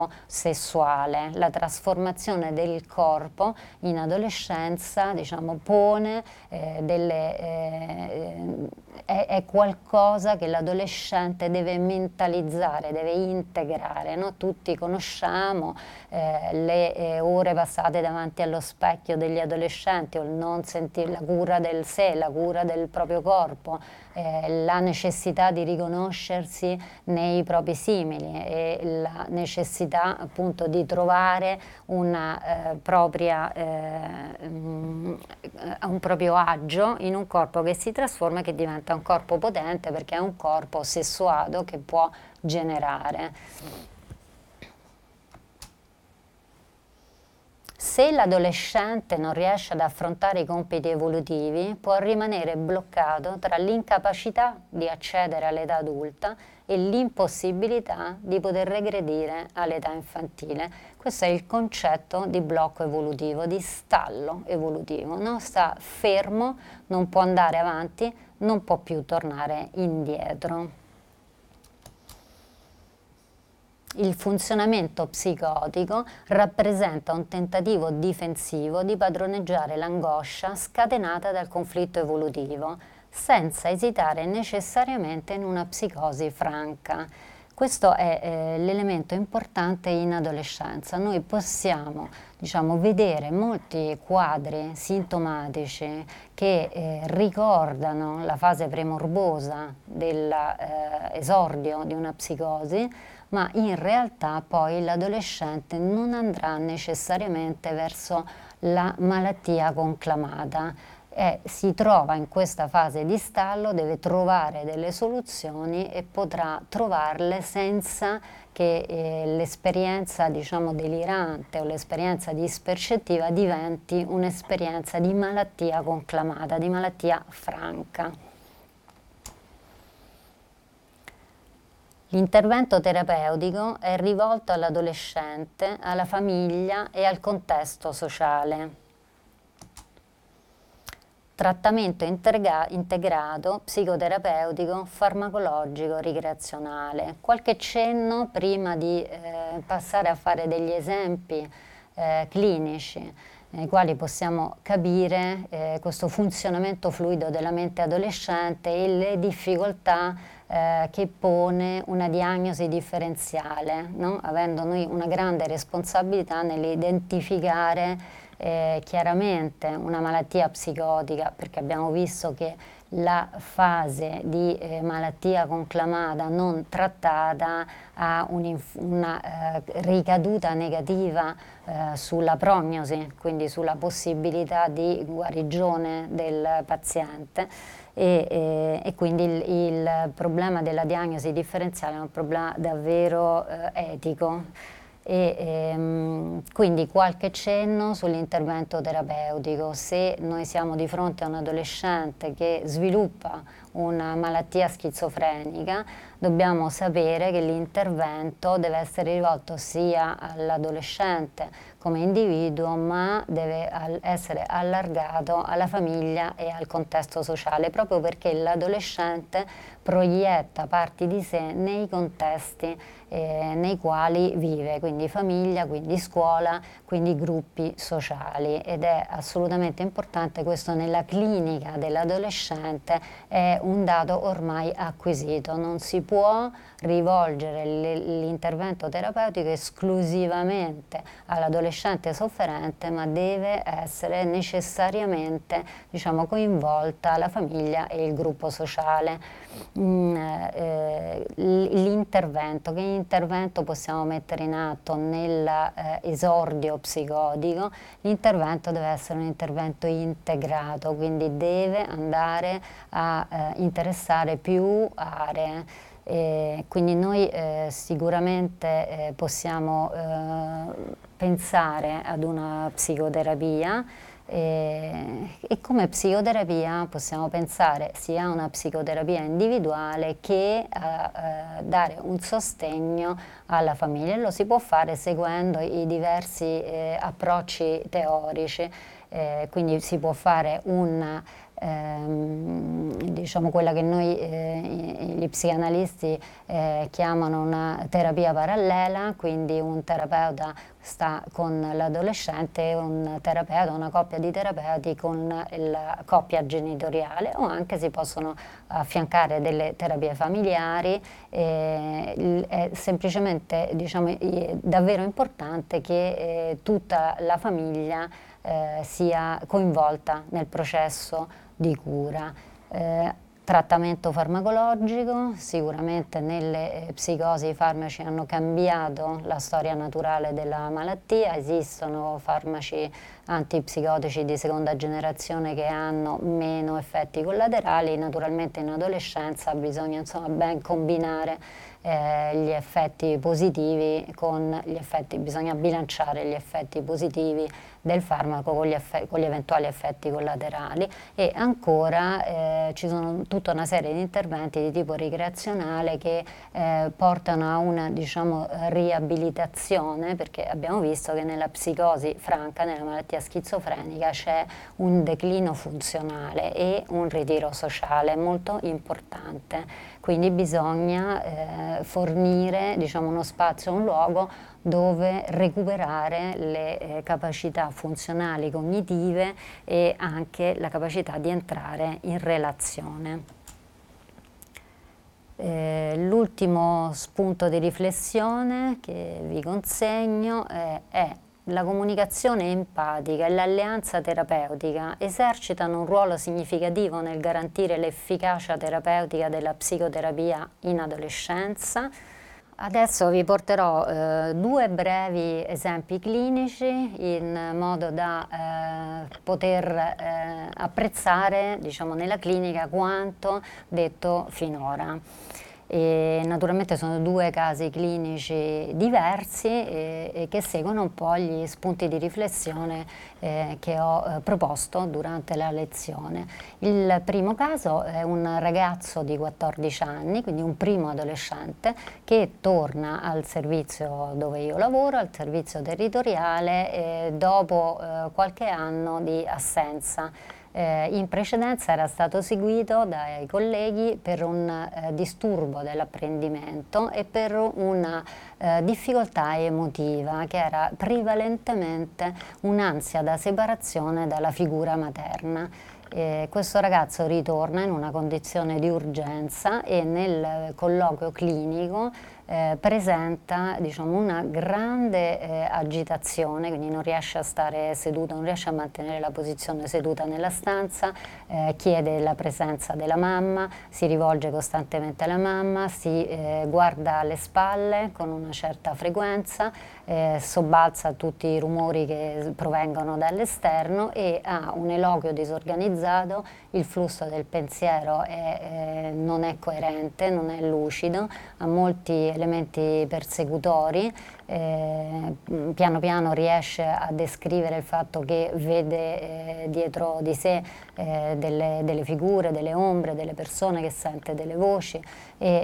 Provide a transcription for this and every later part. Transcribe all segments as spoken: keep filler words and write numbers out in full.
sessuale. La trasformazione del corpo in adolescenza, diciamo, pone eh, delle, eh, è, è qualcosa che l'adolescente deve mentalizzare, deve integrare, no? Tutti conosciamo eh, le eh, ore passate davanti allo specchio degli adolescenti, o il non sentire la cura del sé, la cura del proprio corpo, eh, la necessità di riconoscersi nei propri simili e la necessità appunto di trovare una eh, propria, eh, um, un proprio agio in un corpo che si trasforma e che diventa un corpo potente, perché è un corpo sessuato che può generare. Se l'adolescente non riesce ad affrontare i compiti evolutivi, può rimanere bloccato tra l'incapacità di accedere all'età adulta e l'impossibilità di poter regredire all'età infantile. Questo è il concetto di blocco evolutivo, di stallo evolutivo, no? Sta fermo, non può andare avanti, non può più tornare indietro. Il funzionamento psicotico rappresenta un tentativo difensivo di padroneggiare l'angoscia scatenata dal conflitto evolutivo, senza esitare necessariamente in una psicosi franca. Questo è eh, l'elemento importante in adolescenza. Noi possiamo, diciamo, vedere molti quadri sintomatici che eh, ricordano la fase premorbosa dell'esordio eh, di una psicosi, ma in realtà poi l'adolescente non andrà necessariamente verso la malattia conclamata. E si trova in questa fase di stallo, deve trovare delle soluzioni e potrà trovarle senza che eh, l'esperienza, diciamo, delirante o l'esperienza dispercettiva diventi un'esperienza di malattia conclamata, di malattia franca. L'intervento terapeutico è rivolto all'adolescente, alla famiglia e al contesto sociale. Trattamento integra- integrato, psicoterapeutico, farmacologico, ricreazionale. Qualche cenno prima di eh, passare a fare degli esempi eh, clinici nei quali possiamo capire eh, questo funzionamento fluido della mente adolescente e le difficoltà eh, che pone una diagnosi differenziale, no? Avendo noi una grande responsabilità nell'identificare Eh, chiaramente una malattia psicotica, perché abbiamo visto che la fase di eh, malattia conclamata non trattata ha una eh, ricaduta negativa eh, sulla prognosi, quindi sulla possibilità di guarigione del paziente. E, e, e quindi il, il problema della diagnosi differenziale è un problema davvero eh, etico. E, ehm, quindi qualche cenno sull'intervento terapeutico. Se noi siamo di fronte a un adolescente che sviluppa una malattia schizofrenica, dobbiamo sapere che l'intervento deve essere rivolto sia all'adolescente come individuo, ma deve al- essere allargato alla famiglia e al contesto sociale, proprio perché l'adolescente proietta parti di sé nei contesti eh, nei quali vive, quindi famiglia, quindi scuola, quindi gruppi sociali, ed è assolutamente importante questo nella clinica dell'adolescente, è un dato ormai acquisito. Non si può rivolgere l'intervento terapeutico esclusivamente all'adolescente sofferente, ma deve essere necessariamente, diciamo, coinvolta la famiglia e il gruppo sociale. Mm, eh, l'intervento, che intervento possiamo mettere in atto nell'esordio psicotico? L'intervento deve essere un intervento integrato, quindi deve andare a eh, interessare più aree. E quindi noi eh, sicuramente eh, possiamo eh, pensare ad una psicoterapia e, e come psicoterapia possiamo pensare sia a una psicoterapia individuale che a, a dare un sostegno alla famiglia. Lo si può fare seguendo i diversi eh, approcci teorici, eh, quindi si può fare un ehm, diciamo quella che noi eh, gli psicanalisti eh, chiamano una terapia parallela, quindi un terapeuta sta con l'adolescente e un terapeuta, una coppia di terapeuti con la coppia genitoriale, o anche si possono affiancare delle terapie familiari. Eh, è semplicemente, diciamo, davvero importante che eh, tutta la famiglia eh, sia coinvolta nel processo di cura. Eh, Trattamento farmacologico, sicuramente nelle eh, psicosi i farmaci hanno cambiato la storia naturale della malattia, esistono farmaci antipsicotici di seconda generazione che hanno meno effetti collaterali, naturalmente in adolescenza bisogna insomma ben combinare eh, gli effetti positivi con gli effetti, bisogna bilanciare gli effetti positivi del farmaco con gli, con gli eventuali effetti collaterali, e ancora eh, ci sono tutta una serie di interventi di tipo ricreazionale che eh, portano a una, diciamo, riabilitazione, perché abbiamo visto che nella psicosi franca, nella malattia schizofrenica, c'è un declino funzionale e un ritiro sociale molto importante. Quindi bisogna eh, fornire, diciamo, uno spazio, un luogo dove recuperare le eh, capacità funzionali cognitive e anche la capacità di entrare in relazione. Eh, l'ultimo spunto di riflessione che vi consegno eh, è la comunicazione empatica e l'alleanza terapeutica esercitano un ruolo significativo nel garantire l'efficacia terapeutica della psicoterapia in adolescenza. Adesso vi porterò eh, due brevi esempi clinici in modo da eh, poter eh, apprezzare, diciamo, nella clinica quanto detto finora. E naturalmente sono due casi clinici diversi e, e che seguono un po' gli spunti di riflessione eh, che ho eh, proposto durante la lezione. Il primo caso è un ragazzo di quattordici anni, quindi un primo adolescente, che torna al servizio dove io lavoro, al servizio territoriale, eh, dopo eh, qualche anno di assenza. Eh, in precedenza era stato seguito dai colleghi per un eh, disturbo dell'apprendimento e per una eh, difficoltà emotiva che era prevalentemente un'ansia da separazione dalla figura materna. Eh, questo ragazzo ritorna in una condizione di urgenza e nel colloquio clinico eh, presenta, diciamo, una grande eh, agitazione, quindi non riesce a stare seduto, non riesce a mantenere la posizione seduta nella stanza, eh, chiede la presenza della mamma, si rivolge costantemente alla mamma, si eh, guarda alle spalle con una certa frequenza, eh, sobbalza tutti i rumori che provengono dall'esterno e ha un eloquio disorganizzato, il flusso del pensiero è, eh, non è coerente, non è lucido, ha molti elementi persecutori, eh, piano piano riesce a descrivere il fatto che vede eh, dietro di sé eh, delle, delle figure, delle ombre, delle persone, che sente delle voci e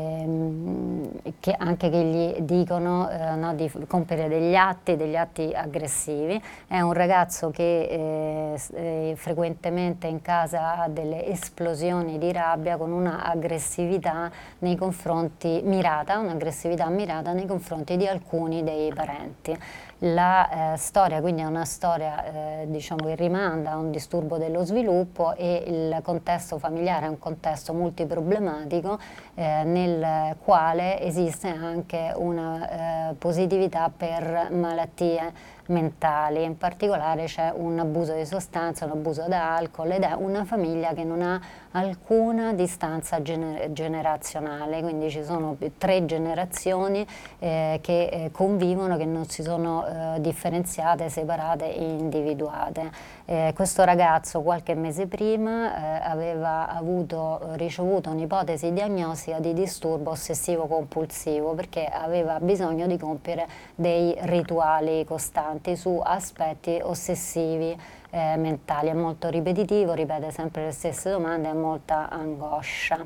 ehm, che anche che gli dicono eh, no, di compiere degli atti, degli atti aggressivi. È un ragazzo che eh, eh, frequentemente in casa ha delle esplosioni di rabbia con una aggressività nei confronti mirata, un'aggressività mirata nei confronti di alcuni dei parenti. La eh, storia quindi è una storia eh, diciamo che rimanda a un disturbo dello sviluppo e il contesto familiare è un contesto multiproblematico eh, nel quale esiste anche una eh, positività per malattie mentali, in particolare c'è un abuso di sostanza, un abuso da alcol ed è una famiglia che non ha alcuna distanza gener generazionale, quindi ci sono tre generazioni eh, che eh, convivono, che non si sono eh, differenziate, separate e individuate. Eh, questo ragazzo qualche mese prima eh, aveva avuto, ricevuto un'ipotesi diagnostica di disturbo ossessivo compulsivo perché aveva bisogno di compiere dei rituali costanti su aspetti ossessivi eh, mentali. È molto ripetitivo, ripete sempre le stesse domande, ha molta angoscia.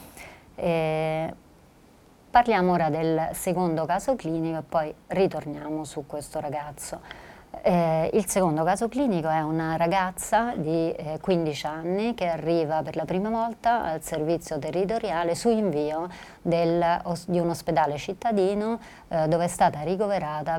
Eh, parliamo ora del secondo caso clinico e poi ritorniamo su questo ragazzo. Eh, il secondo caso clinico è una ragazza di eh, quindici anni che arriva per la prima volta al servizio territoriale su invio del, os- di un ospedale cittadino eh, dove è stata ricoverata